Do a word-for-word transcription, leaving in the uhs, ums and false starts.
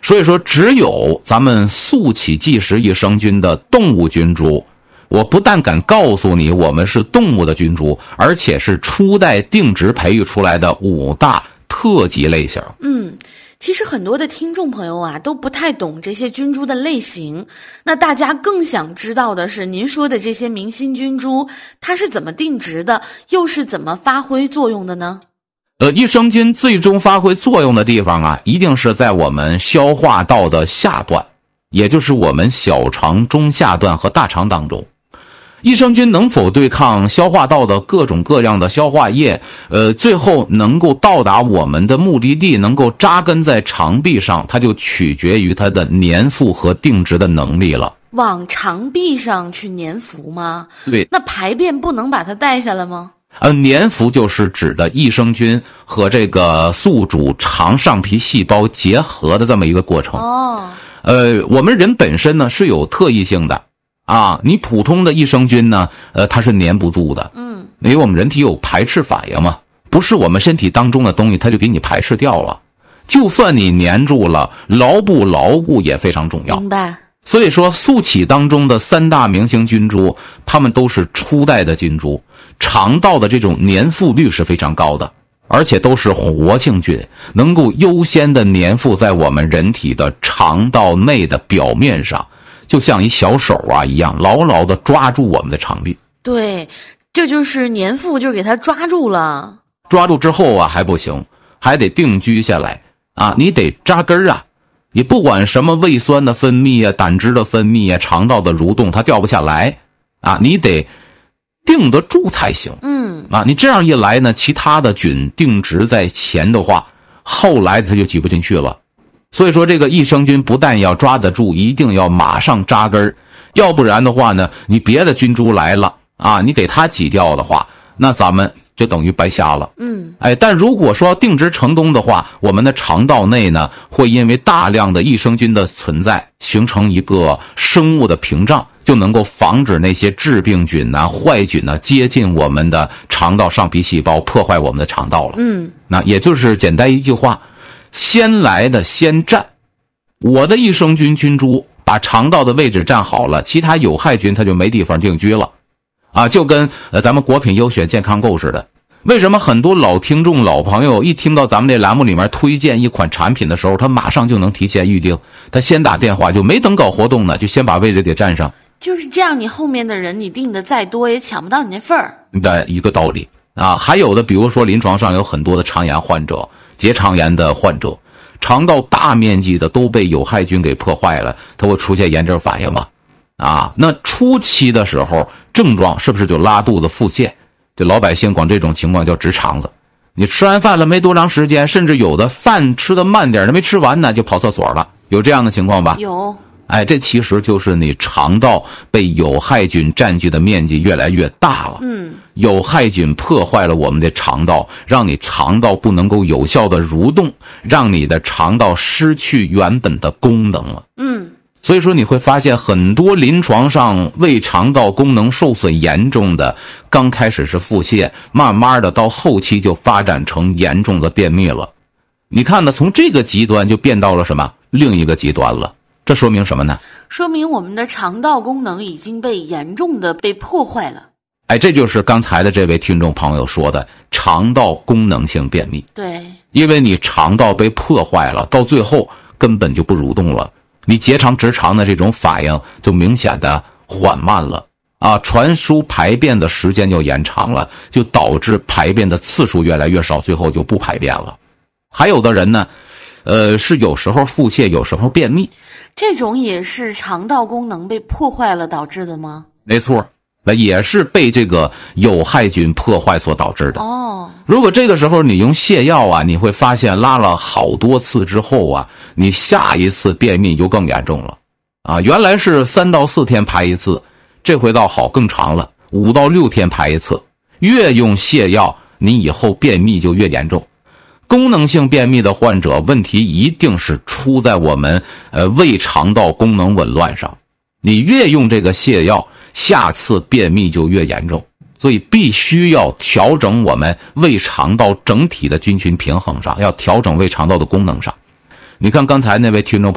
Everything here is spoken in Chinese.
所以说只有咱们速起即食益生菌的动物菌株，我不但敢告诉你我们是动物的菌株，而且是初代定植培育出来的五大特级类型。 嗯，其实很多的听众朋友啊都不太懂这些菌株的类型，那大家更想知道的是您说的这些明星菌株它是怎么定植的，又是怎么发挥作用的呢？ 呃，益生菌最终发挥作用的地方啊，一定是在我们消化道的下段，也就是我们小肠中下段和大肠当中。益生菌能否对抗消化道的各种各样的消化液，呃，最后能够到达我们的目的地，能够扎根在肠壁上，它就取决于它的粘附和定植的能力了。 往肠壁上去粘附吗？ 对。 那排便不能把它带下来吗？ 呃，粘附就是指的益生菌和这个宿主肠上皮细胞结合的这么一个过程。 哦。 呃，我们人本身呢是有特异性的啊，你普通的益生菌呢，呃，它是粘不住的。 嗯。 因为我们人体有排斥反应嘛，不是我们身体当中的东西，它就给你排斥掉了。就算你粘住了，牢不牢固也非常重要。 明白。 所以说速起当中的三大明星菌株，它们都是初代的菌株，肠道的这种粘附率是非常高的，而且都是活性菌，能够优先的粘附在我们人体的肠道内的表面上，就像一小手啊一样，牢牢的抓住我们的肠壁。 对，这就是粘附，就是给它抓住了。 抓住之后啊还不行，还得定居下来啊，你得扎根啊。你不管什么胃酸的分泌啊、胆汁的分泌啊、肠道的蠕动，它掉不下来啊，你得定得住才行。 嗯， 啊，你这样一来呢，其他的菌定植在前的话，后来它就挤不进去了。所以说，这个益生菌不但要抓得住，一定要马上扎根，要不然的话呢，你别的菌株来了啊，你给它挤掉的话，那咱们就等于白瞎了。 嗯， 哎，但如果说定植成功的话，我们的肠道内呢，会因为大量的益生菌的存在，形成一个生物的屏障，就能够防止那些致病菌呐、坏菌呐接近我们的肠道上皮细胞，破坏我们的肠道了。 嗯， 那也就是简单一句话，先来的先占。我的益生菌菌株把肠道的位置占好了，其他有害菌它就没地方定居了。啊，就跟呃咱们国品优选健康购似的。为什么很多老听众老朋友一听到咱们这栏目里面推荐一款产品的时候，他马上就能提前预定，他先打电话，就没等搞活动呢，就先把位置给占上。 就是这样，你后面的人你订的再多也抢不到你那份儿的一个道理啊。还有的比如说临床上有很多的肠炎患者、结肠炎的患者，肠道大面积的都被有害菌给破坏了，它会出现炎症反应嘛。啊，那初期的时候症状是不是就拉肚子、腹泻？这老百姓管这种情况叫直肠子。你吃完饭了没多长时间，甚至有的饭吃的慢点，没吃完呢就跑厕所了，有这样的情况吧？ 有。 哎，这其实就是你肠道被有害菌占据的面积越来越大了。 嗯， 有害菌破坏了我们的肠道，让你肠道不能够有效的蠕动，让你的肠道失去原本的功能了。 嗯。 所以说你会发现很多临床上胃肠道功能受损严重的，刚开始是腹泻，慢慢的到后期就发展成严重的便秘了。你看呢，从这个极端就变到了什么？另一个极端了。这说明什么呢？ 说明我们的肠道功能已经被严重的被破坏了。 哎，这就是刚才的这位听众朋友说的肠道功能性便秘。 对， 因为你肠道被破坏了，到最后根本就不蠕动了。你结肠直肠的这种反应就明显的缓慢了啊，传输排便的时间就延长了，就导致排便的次数越来越少，最后就不排便了。还有的人呢，呃，是有时候腹泻，有时候便秘， 这种也是肠道功能被破坏了导致的吗？ 没错，那也是被这个有害菌破坏所导致的。 哦， 如果这个时候你用泻药啊，你会发现拉了好多次之后啊，你下一次便秘就更严重了啊！原来是三到四天排一次，这回倒好更长了，五到六天排一次。越用泻药，你以后便秘就越严重。功能性便秘的患者，问题一定是出在我们呃胃肠道功能紊乱上。你越用这个泻药，下次便秘就越严重。所以必须要调整我们胃肠道整体的菌群平衡上，要调整胃肠道的功能上。你看刚才那位听众